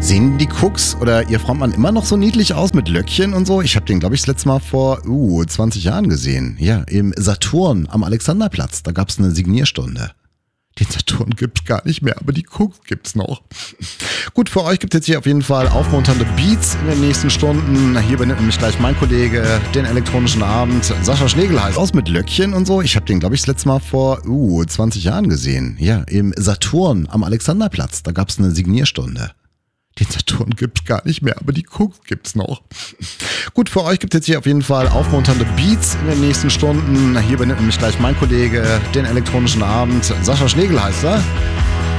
Sehen die Cooks oder ihr Frontmann immer noch so niedlich aus mit Löckchen und so? Ich habe den, glaube ich, das letzte Mal vor 20 Jahren gesehen. Ja, im Saturn am Alexanderplatz. Da gab es eine Signierstunde. Den Saturn gibt's gar nicht mehr, aber die Cooks gibt's noch. Gut, für euch gibt es jetzt hier auf jeden Fall aufmunternde Beats in den nächsten Stunden. Hier übernimmt nämlich gleich mein Kollege den elektronischen Abend. Sascha Schlegel heißt aus mit Löckchen und so. Ich habe den, glaube ich, das letzte Mal vor 20 Jahren gesehen. Ja, im Saturn am Alexanderplatz. Da gab es eine Signierstunde. Den Saturn gibt's gar nicht mehr, aber die Cooks gibt's noch. Gut, für euch gibt es jetzt hier auf jeden Fall aufmunternde Beats in den nächsten Stunden. Hier übernimmt nämlich gleich mein Kollege den elektronischen Abend. Sascha Schlegel heißt er.